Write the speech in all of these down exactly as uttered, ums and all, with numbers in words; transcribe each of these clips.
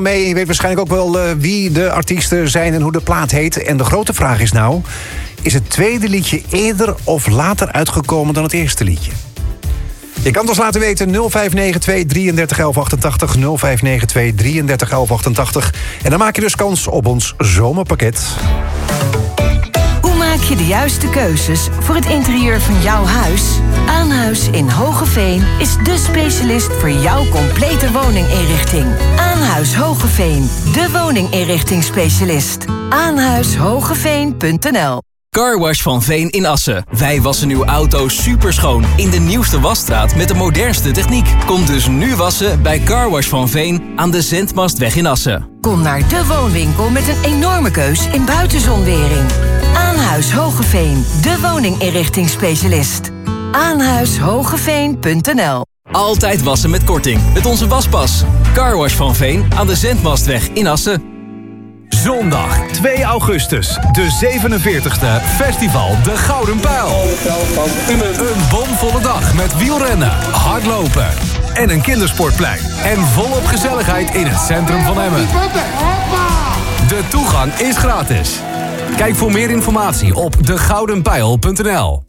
Mee. Je weet waarschijnlijk ook wel uh, wie de artiesten zijn en hoe de plaat heet. En de grote vraag is nou, is het tweede liedje eerder of later uitgekomen dan het eerste liedje? Je kan het ons laten weten, nul vijf negen twee drieëndertig elf achtentachtig, nul vijf negen twee drieëndertig elf achtentachtig. En dan maak je dus kans op ons zomerpakket. Hoe maak je de juiste keuzes voor het interieur van jouw huis? Aanhuis in Hoogeveen is dé specialist voor jouw complete woninginrichting. Aanhuis Hoogeveen, de woninginrichtingsspecialist. aanhuis hogeveen punt n l. Carwash van Veen in Assen. Wij wassen uw auto superschoon in de nieuwste wasstraat met de modernste techniek. Kom dus nu wassen bij Carwash van Veen aan de Zendmastweg in Assen. Kom naar de woonwinkel met een enorme keus in buitenzonwering. Aanhuis Hoogeveen, de woninginrichtingsspecialist. aanhuis hogeveen punt n l. Altijd wassen met korting met onze waspas. Carwash van Veen aan de Zendmastweg in Assen. Zondag twee augustus, de zevenenveertigste Festival De Gouden Pijl. Een bomvolle dag met wielrennen, hardlopen en een kindersportplein. En volop gezelligheid in het centrum van Emmen. De toegang is gratis. Kijk voor meer informatie op de gouden pijl punt n l.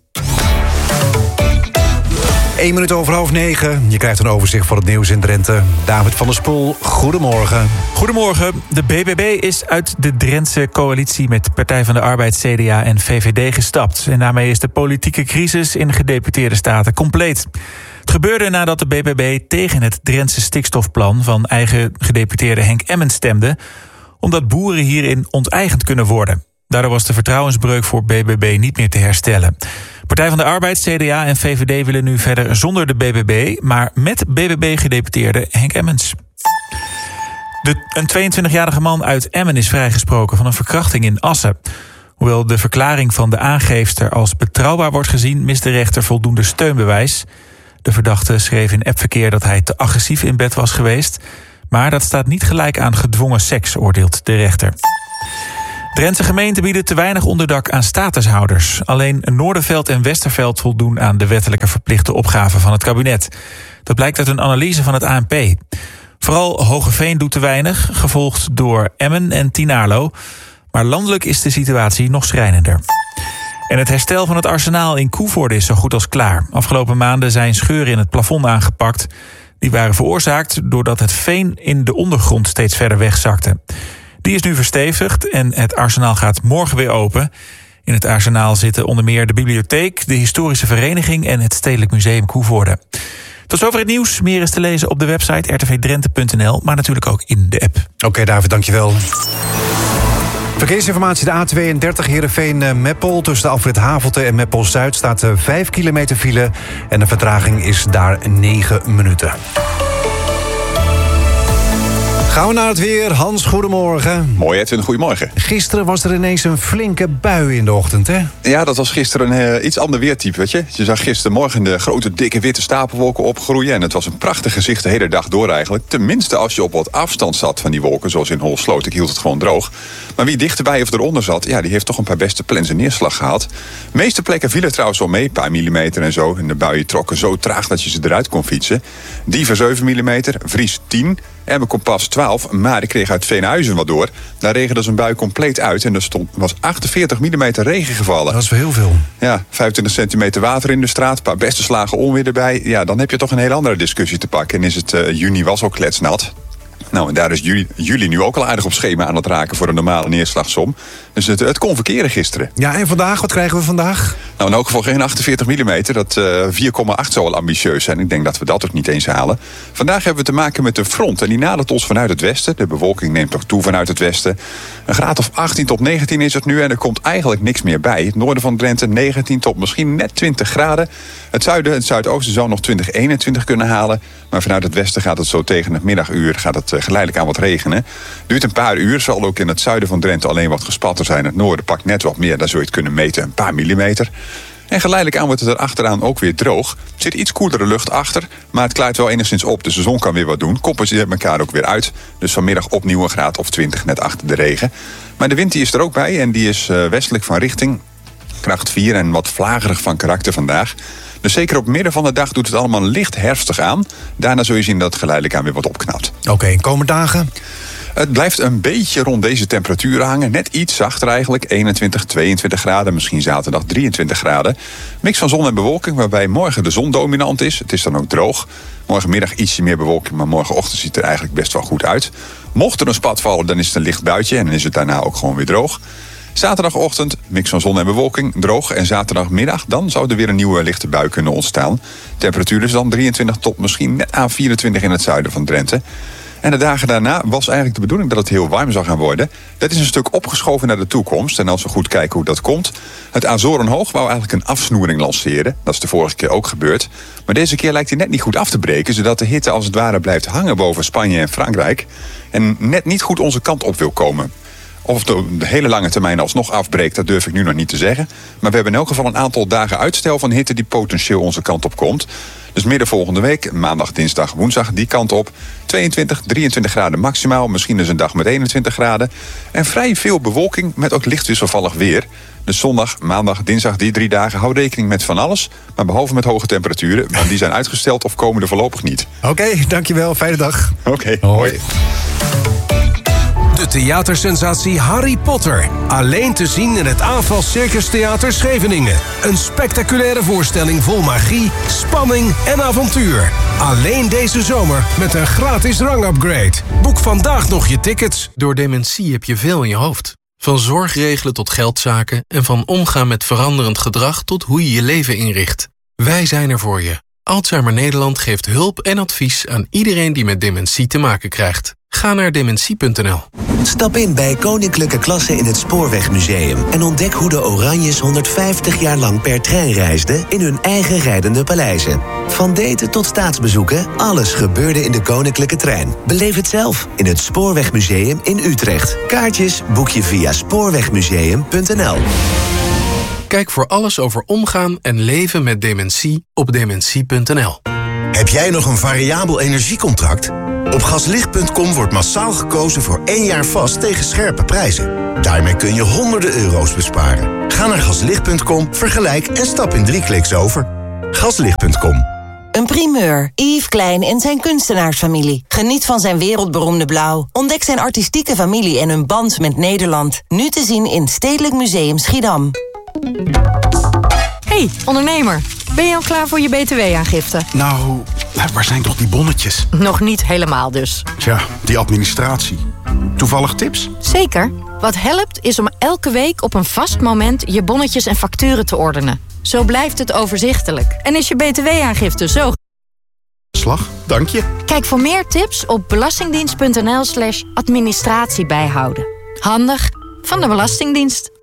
Eén minuut over half negen. Je krijgt een overzicht van het nieuws in Drenthe. David van der Spoel, goedemorgen. Goedemorgen. De B B B is uit de Drentse coalitie met Partij van de Arbeid, C D A en V V D gestapt. En daarmee is de politieke crisis in gedeputeerde staten compleet. Het gebeurde nadat de B B B tegen het Drentse stikstofplan van eigen gedeputeerde Henk Emmens stemde, omdat boeren hierin onteigend kunnen worden. Daardoor was de vertrouwensbreuk voor B B B niet meer te herstellen. Partij van de Arbeid, C D A en V V D willen nu verder zonder de B B B, maar met B B B-gedeputeerde Henk Emmens. De, een tweeëntwintigjarige man uit Emmen is vrijgesproken van een verkrachting in Assen. Hoewel de verklaring van de aangeefster als betrouwbaar wordt gezien, mist de rechter voldoende steunbewijs. De verdachte schreef in appverkeer dat hij te agressief in bed was geweest, maar dat staat niet gelijk aan gedwongen seks, oordeelt de rechter. Drentse gemeenten bieden te weinig onderdak aan statushouders. Alleen Noorderveld en Westerveld voldoen aan de wettelijke verplichte opgaven van het kabinet. Dat blijkt uit een analyse van het A N P. Vooral Hoogeveen doet te weinig, gevolgd door Emmen en Tynaarlo. Maar landelijk is de situatie nog schrijnender. En het herstel van het arsenaal in Koevoorde is zo goed als klaar. Afgelopen maanden zijn scheuren in het plafond aangepakt. Die waren veroorzaakt doordat het veen in de ondergrond steeds verder wegzakte. Die is nu verstevigd en het arsenaal gaat morgen weer open. In het arsenaal zitten onder meer de bibliotheek, de historische vereniging en het Stedelijk Museum Koevoorde. Tot zover het nieuws. Meer is te lezen op de website r t v drenthe punt n l, maar natuurlijk ook in de app. Oké, okay, David, dankjewel. Verkeersinformatie, de A tweeëndertig Heerenveen-Meppel. Tussen de afrit Havelte en Meppel-Zuid staat vijf kilometer file. En de vertraging is daar negen minuten. Gaan we naar het weer. Hans, goedemorgen. Mooi, Edwin, goedemorgen. Gisteren was er ineens een flinke bui in de ochtend, hè? Ja, dat was gisteren een uh, iets ander weertype, weet je. Je zag gistermorgen de grote, dikke, witte stapelwolken opgroeien. En het was een prachtig gezicht de hele dag door eigenlijk. Tenminste als je op wat afstand zat van die wolken, zoals in Holsloot. Ik hield het gewoon droog. Maar wie dichterbij of eronder zat, ja, die heeft toch een paar beste plens en neerslag gehad. De meeste plekken vielen trouwens wel mee, een paar millimeter en zo. En de buien trokken zo traag dat je ze eruit kon fietsen. Diever zeven millimeter, Vries tien... Emmen Kompas twaalf, maar ik kreeg uit Veenhuizen wat door. Daar regende een bui compleet uit en er stond, was achtenveertig millimeter regen gevallen. Dat is wel heel veel. Ja, vijfentwintig centimeter water in de straat, een paar beste slagen onweer erbij. Ja, dan heb je toch een hele andere discussie te pakken. En is het uh, juni was ook kletsnat. Nou, en daar is juli, juli nu ook al aardig op schema aan het raken voor een normale neerslagsom. Dus het, het kon verkeren gisteren. Ja, en vandaag? Wat krijgen we vandaag? Nou, in elk geval geen achtenveertig millimeter. Dat uh, vier komma acht zou al ambitieus zijn. Ik denk dat we dat ook niet eens halen. Vandaag hebben we te maken met een front. En die nadert ons vanuit het westen. De bewolking neemt toch toe vanuit het westen. Een graad of achttien tot negentien is het nu. En er komt eigenlijk niks meer bij. Het noorden van Drenthe negentien tot misschien net twintig graden. Het zuiden, het zuidoosten zou nog twintig, eenentwintig kunnen halen. Maar vanuit het westen gaat het zo tegen het middaguur gaat het uh, geleidelijk aan wat regenen. Duurt een paar uur. Zal ook in het zuiden van Drenthe alleen wat gespatter zijn. Het noorden pakt net wat meer. Daar zul je het kunnen meten. Een paar millimeter. En geleidelijk aan wordt het er achteraan ook weer droog. Er zit iets koelere lucht achter, maar het klaart wel enigszins op. Dus de zon kan weer wat doen. Compenseert elkaar ook weer uit. Dus vanmiddag opnieuw een graad of twintig net achter de regen. Maar de wind die is er ook bij en die is uh, westelijk van richting. kracht vier en wat vlagerig van karakter vandaag. Dus zeker op midden van de dag doet het allemaal licht herfstig aan. Daarna zul je zien dat het geleidelijk aan weer wat opknapt. Oké, okay, komende dagen? Het blijft een beetje rond deze temperaturen hangen. Net iets zachter eigenlijk. eenentwintig, tweeëntwintig graden. Misschien zaterdag drieëntwintig graden. Mix van zon en bewolking waarbij morgen de zon dominant is. Het is dan ook droog. Morgenmiddag ietsje meer bewolking, maar morgenochtend ziet het er eigenlijk best wel goed uit. Mocht er een spat vallen, dan is het een licht buitje en dan is het daarna ook gewoon weer droog. Zaterdagochtend, mix van zon en bewolking, droog. En zaterdagmiddag, dan zou er weer een nieuwe lichte bui kunnen ontstaan. Temperatuur is dan drieëntwintig tot misschien net aan vierentwintig in het zuiden van Drenthe. En de dagen daarna was eigenlijk de bedoeling dat het heel warm zou gaan worden. Dat is een stuk opgeschoven naar de toekomst. En als we goed kijken hoe dat komt. Het Azorenhoog wou eigenlijk een afsnoering lanceren. Dat is de vorige keer ook gebeurd. Maar deze keer lijkt hij net niet goed af te breken. Zodat de hitte als het ware blijft hangen boven Spanje en Frankrijk. En net niet goed onze kant op wil komen. Of de hele lange termijn alsnog afbreekt, dat durf ik nu nog niet te zeggen. Maar we hebben in elk geval een aantal dagen uitstel van hitte die potentieel onze kant op komt. Dus midden volgende week, maandag, dinsdag, woensdag, die kant op. tweeëntwintig, drieëntwintig graden maximaal. Misschien dus een dag met eenentwintig graden. En vrij veel bewolking met ook licht wisselvallig weer. Dus zondag, maandag, dinsdag, die drie dagen. Hou rekening met van alles. Maar behalve met hoge temperaturen. Want die zijn uitgesteld of komen er voorlopig niet. Oké, okay, dankjewel. Fijne dag. Oké, okay, hoi. hoi. De theatersensatie Harry Potter. Alleen te zien in het Aanval Circus Theater Scheveningen. Een spectaculaire voorstelling vol magie, spanning en avontuur. Alleen deze zomer met een gratis rangupgrade. Boek vandaag nog je tickets. Door dementie heb je veel in je hoofd. Van zorgregelen tot geldzaken en van omgaan met veranderend gedrag tot hoe je je leven inricht. Wij zijn er voor je. Alzheimer Nederland geeft hulp en advies aan iedereen die met dementie te maken krijgt. Ga naar dementie punt n l. Stap in bij Koninklijke Klasse in het Spoorwegmuseum en ontdek hoe de Oranjes honderdvijftig jaar lang per trein reisden in hun eigen rijdende paleizen. Van daten tot staatsbezoeken, alles gebeurde in de Koninklijke Trein. Beleef het zelf in het Spoorwegmuseum in Utrecht. Kaartjes boek je via spoorwegmuseum punt n l. Kijk voor alles over omgaan en leven met dementie op dementie punt n l. Heb jij nog een variabel energiecontract? Op gaslicht punt com wordt massaal gekozen voor één jaar vast tegen scherpe prijzen. Daarmee kun je honderden euro's besparen. Ga naar gaslicht punt com, vergelijk en stap in drie kliks over. gaslicht punt com. Een primeur. Yves Klein en zijn kunstenaarsfamilie. Geniet van zijn wereldberoemde blauw. Ontdek zijn artistieke familie en hun band met Nederland. Nu te zien in Stedelijk Museum Schiedam. Hey, ondernemer. Ben je al klaar voor je B T W-aangifte? Nou, waar zijn toch die bonnetjes? Nog niet helemaal dus. Tja, die administratie. Toevallig tips? Zeker. Wat helpt is om elke week op een vast moment je bonnetjes en facturen te ordenen. Zo blijft het overzichtelijk. En is je B T W-aangifte zo... Slag, dank je. Kijk voor meer tips op belastingdienst punt n l slash administratie bijhouden. Handig van de Belastingdienst.